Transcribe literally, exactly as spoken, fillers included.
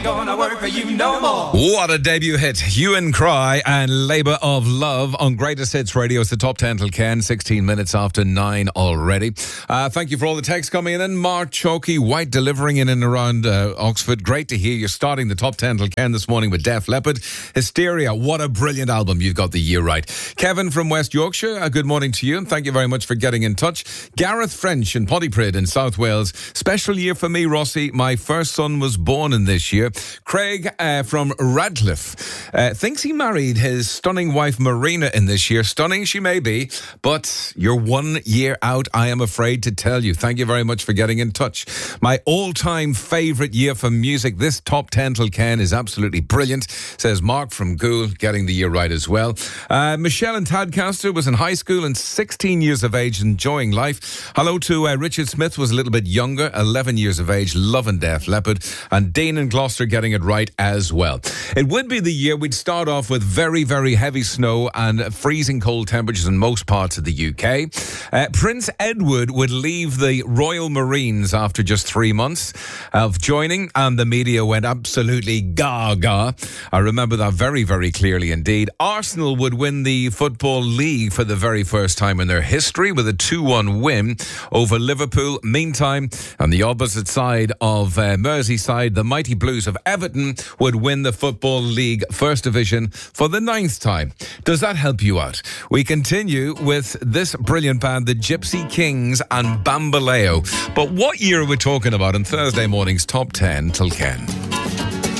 gonna work for you no more. What a debut hit. Hue and Cry and Labour of Love on Greatest Hits Radio. It's the top ten till Ken, sixteen minutes after nine already. Uh, thank you for all the texts coming in. Mark Chalky White delivering in and around uh, Oxford. Great to hear you're starting the top ten till Ken this morning with Def Leppard. Hysteria, what a brilliant album. You've got the year right. Kevin from West Yorkshire, a good morning to you and thank you very much for getting in touch. Gareth French in Pontypridd in South Wales. Special year for me, Rossi. My first son was born in this year. Craig uh, from Radcliffe uh, thinks he married his stunning wife Marina in this year. Stunning she may be, but you're one year out, I am afraid to tell you. Thank you very much for getting in touch. My all-time favourite year for music, this top ten till Ken is absolutely brilliant, says Mark from Goole, getting the year right as well. Uh, Michelle in Tadcaster was in high school and sixteen years of age, enjoying life. Hello to uh, Richard Smith, was a little bit younger, eleven years of age, loving Def Leppard. And Dean in Gloucester getting it right as well. It would be the year we'd start off with very, very heavy snow and freezing cold temperatures in most parts of the U K. Uh, Prince Edward would leave the Royal Marines after just three months of joining, and the media went absolutely gaga. I remember that very, very clearly indeed. Arsenal would win the Football League for the very first time in their history with a two one win over Liverpool. Meantime, on the opposite side of uh, Merseyside, the mighty Blues of Everton would win the Football League First Division for the ninth time. Does that help you out? We continue with this brilliant band, the Gypsy Kings and Bambaleo. But what year are we talking about on Thursday morning's Top ten till Ken?